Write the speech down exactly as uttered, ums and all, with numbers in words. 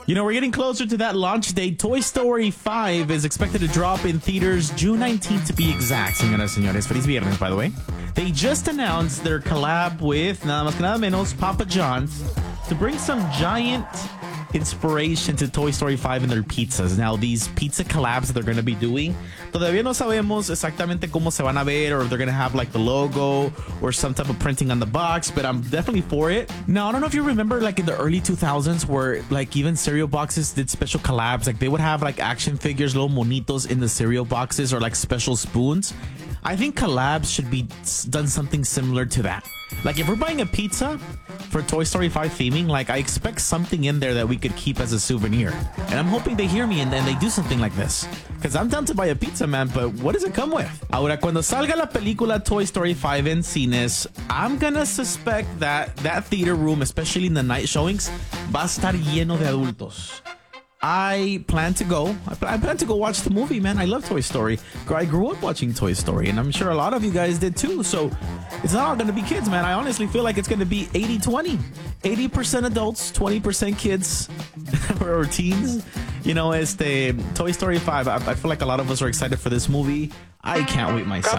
You know, we're getting closer to that launch date. Toy Story five is expected to drop in theaters June nineteenth to be exact, señoras y señores. Feliz viernes, by the way. They just announced their collab with, nada más que nada menos, Papa John's to bring some giant inspiration to Toy Story five in their pizzas. Now, these pizza collabs that they're going to be doing, todavía no sabemos exactamente cómo se van a ver, or if they're going to have like the logo or some type of printing on the box, but I'm definitely for it. Now, I don't know if you remember like in the early two thousands where like even cereal boxes did special collabs. Like they would have like action figures, little monitos in the cereal boxes, or like special spoons. I think collabs should be done something similar to that. Like if we're buying a pizza for Toy Story five theming, like I expect something in there that we could keep as a souvenir. And I'm hoping they hear me and then they do something like this. Because I'm down to buy a pizza, man, but what does it come with? Ahora, cuando salga la película Toy Story five en cines, I'm gonna suspect that that theater room, especially in the night showings, va a estar lleno de adultos. I plan to go. I plan to go watch the movie, man. I love Toy Story. I grew up watching Toy Story, and I'm sure a lot of you guys did too. So it's not all going to be kids, man. I honestly feel like it's going to be eighty twenty. eighty percent adults, twenty percent kids or teens. You know, este Toy Story five, I, I feel like a lot of us are excited for this movie. I can't wait myself.